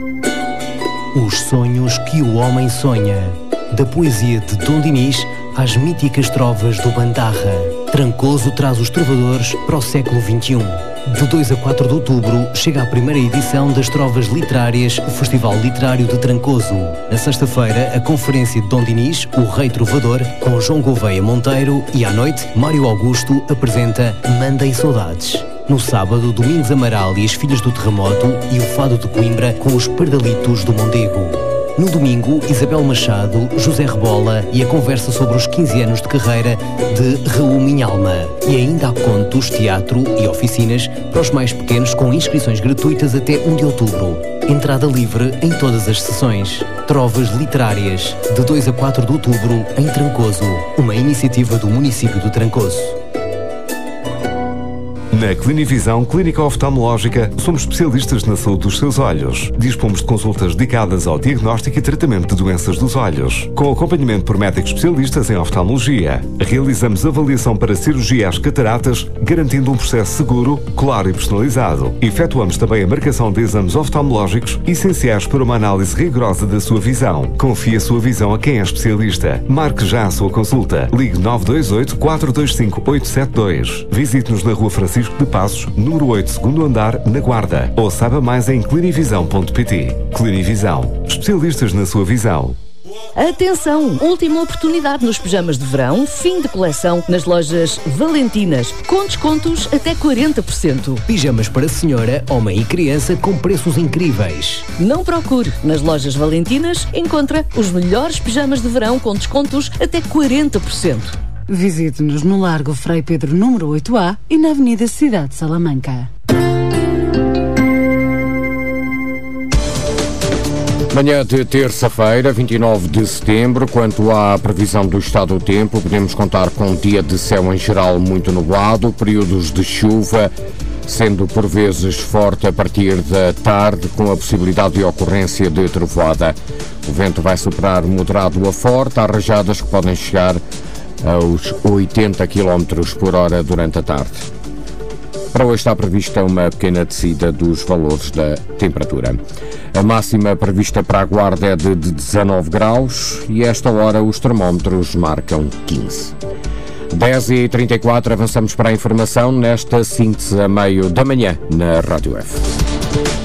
Os sonhos que o homem sonha. Da poesia de Dom Dinis às míticas trovas do Bandarra. Trancoso traz os trovadores para o século XXI. De 2 a 4 de outubro chega a primeira edição das Trovas Literárias, o Festival Literário de Trancoso. Na sexta-feira, a conferência de Dom Dinis, o Rei Trovador, com João Gouveia Monteiro, e à noite, Mário Augusto apresenta Mandem Saudades. No sábado, Domingos Amaral e as Filhas do Terremoto e o Fado de Coimbra com os Pardalitos do Mondego. No domingo, Isabel Machado, José Rebola e a conversa sobre os 15 anos de carreira de Raul Minhalma. E ainda há contos, teatro e oficinas para os mais pequenos com inscrições gratuitas até 1 de outubro. Entrada livre em todas as sessões. Trovas Literárias, de 2 a 4 de outubro, em Trancoso. Uma iniciativa do município de Trancoso. Na Clinivisão Clínica Oftalmológica, somos especialistas na saúde dos seus olhos. Dispomos de consultas dedicadas ao diagnóstico e tratamento de doenças dos olhos, com acompanhamento por médicos especialistas em oftalmologia. Realizamos avaliação para cirurgia às cataratas, garantindo um processo seguro, claro e personalizado. Efetuamos também a marcação de exames oftalmológicos essenciais para uma análise rigorosa da sua visão. Confie a sua visão a quem é especialista. Marque já a sua consulta. Ligue 928 425 872. Visite-nos na Rua Francisco de Passos, número 8, segundo andar, na Guarda. Ou saiba mais em clinivisão.pt. Clinivisão. Especialistas na sua visão. Atenção! Última oportunidade nos pijamas de verão, fim de coleção nas lojas Valentinas, com descontos até 40%. Pijamas para senhora, homem e criança com preços incríveis. Não procure. Nas lojas Valentinas encontra os melhores pijamas de verão com descontos até 40%. Visite-nos no Largo Frei Pedro número 8A e na Avenida Cidade de Salamanca. Manhã de terça-feira, 29 de setembro, quanto à previsão do estado do tempo, podemos contar com um dia de céu em geral muito nublado, períodos de chuva, sendo por vezes forte a partir da tarde, com a possibilidade de ocorrência de trovoada. O vento vai superar moderado a forte, há rajadas que podem chegar aos 80 km por hora durante a tarde. Para hoje está prevista uma pequena descida dos valores da temperatura. A máxima prevista para a Guarda é de 19 graus e a esta hora os termómetros marcam 15. 10h34, avançamos para a informação nesta síntese a meio da manhã na Rádio F.